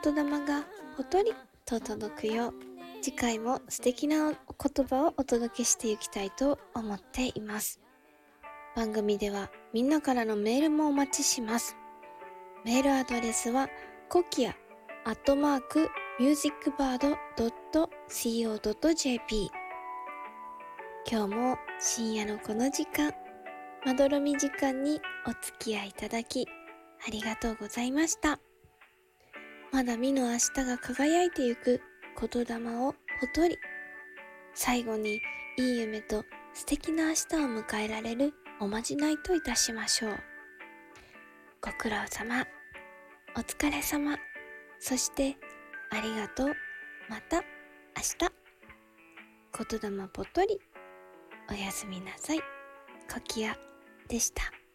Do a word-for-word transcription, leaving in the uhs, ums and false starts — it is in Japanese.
言霊がぽとりと届くよう、次回も素敵なお言葉をお届けしていきたいと思っています。番組ではみんなからのメールもお待ちします。メールアドレスはコキアアットマークミュージックバードドットシーオードットジェーピー。 今日も深夜のこの時間、まどろみ時間にお付き合いいただきありがとうございました。まだ見ぬ明日が輝いてゆく言霊をぽとり、最後にいい夢と素敵な明日を迎えられるおまじないといたしましょう。ご苦労様、お疲れ様、そしてありがとう。また明日。言霊ぽとり、おやすみなさい。コキアでした。